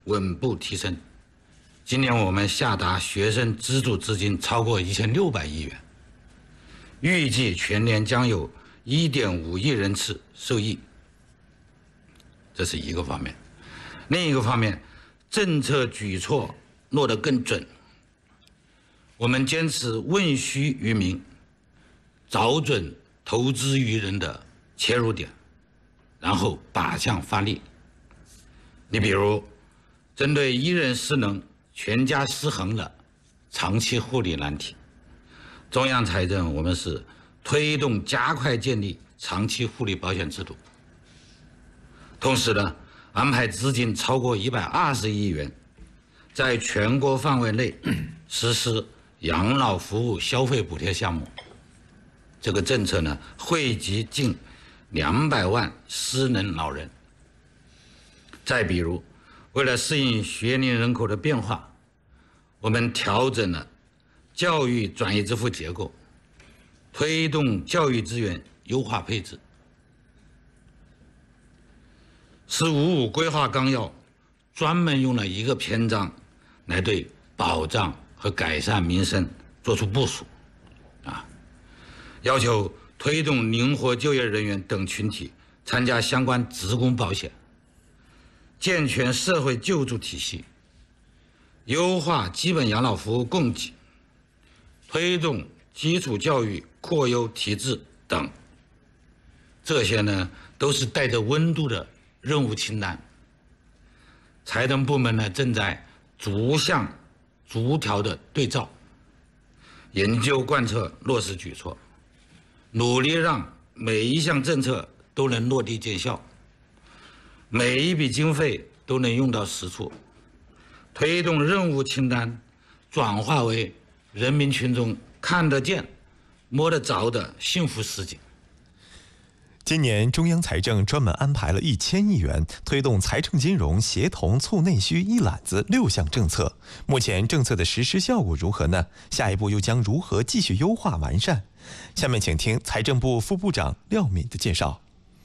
稳步提升。今年我们下达学生资助资金超过1600亿元，预计全年将有1.5亿人次受益。这是一个方面。另一个方面，政策举措落得更准。我们坚持问需于民，找准投资于人的切入点，然后靶向发力。你比如，针对一人失能、全家失衡的长期护理难题，中央财政我们是推动加快建立长期护理保险制度，同时呢，安排资金超过120亿元，在全国范围内实施养老服务消费补贴项目。这个政策呢，惠及近200万失能老人。再比如，为了适应学龄人口的变化，我们调整了教育转移支付结构，推动教育资源优化配置。“十五五”规划纲要专门用了一个篇章来对保障和改善民生作出部署，要求推动灵活就业人员等群体参加相关职工保险，健全社会救助体系，优化基本养老服务供给，推动基础教育扩优提质等。这些呢，都是带着温度的任务清单。财政部门呢，正在逐项逐条的对照，研究贯彻落实举措，努力让每一项政策都能落地见效，每一笔经费都能用到实处，推动任务清单转化为人民群众看得见、摸得着的幸福实景。 今年中央财政专门安排了1000亿元，推动财政金融协同促内需一揽子6项政策。目前政策的实施效果如何呢？下一步又将如何继续优化完善？下面请听财政部副部长廖敏的介绍。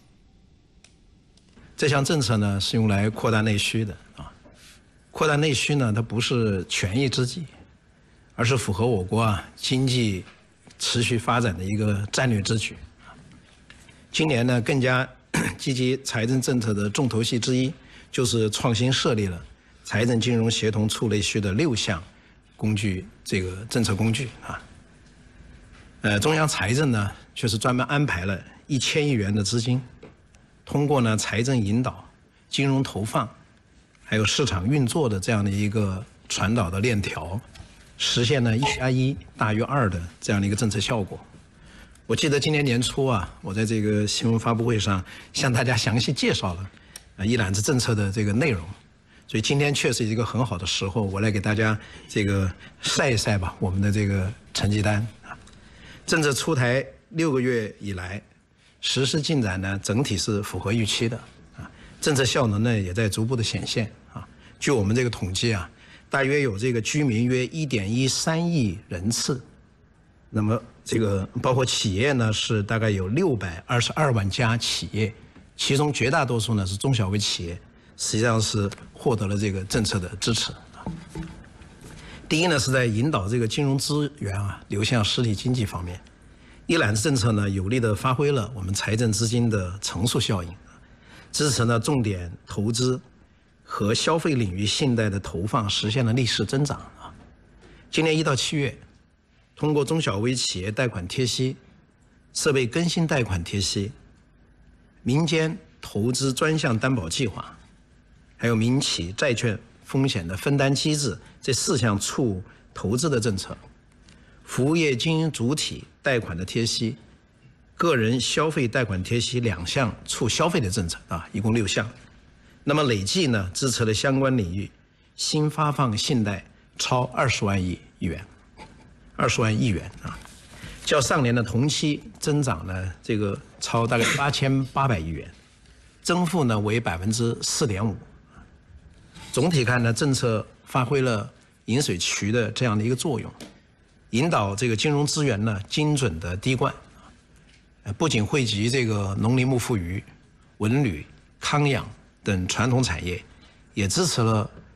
这项政策呢，是用来扩大内需的啊。扩大内需呢，它不是权宜之计，而是符合我国经济持续发展的一个战略之举。今年呢，更加积极财政政策的重头戏之一，就是创新设立了财政金融协同促内需的6项工具，这个政策工具啊。中央财政呢，却是专门安排了1000亿元的资金，通过呢财政引导、金融投放，还有市场运作的这样的一个传导的链条，实现了1+1大于2的这样的一个政策效果。我记得今年年初我在这个新闻发布会上向大家详细介绍了一揽子政策的这个内容，所以今天确实是一个很好的时候，我来给大家这个晒一晒吧我们的这个成绩单啊。政策出台6个月以来，实施进展呢整体是符合预期的啊，政策效能呢也在逐步的显现啊。据我们这个统计大约有这个居民约1.13亿人次。那么这个包括企业呢，是大概有622万家企业，其中绝大多数呢是中小微企业，实际上是获得了这个政策的支持。第一呢，是在引导这个金融资源流向实体经济方面，一揽子政策呢有力地发挥了我们财政资金的乘数效应，支持呢重点投资和消费领域信贷的投放实现了逆势增长啊。今年1到7月。通过中小微企业贷款贴息、设备更新贷款贴息、民间投资专项担保计划，还有民企债券风险的分担机制这4项促投资的政策，服务业经营主体贷款的贴息，个人消费贷款贴息2项促消费的政策一共6项。那么累计呢，支持了相关领域新发放信贷超20万亿元。20万亿元较上年的同期增长呢，这个超大概8800亿元，增幅呢为4.5%。总体看呢，政策发挥了引水渠的这样的一个作用，引导这个金融资源呢精准的滴灌，不仅惠及这个农林牧副渔、文旅、康养等传统产业，也支持了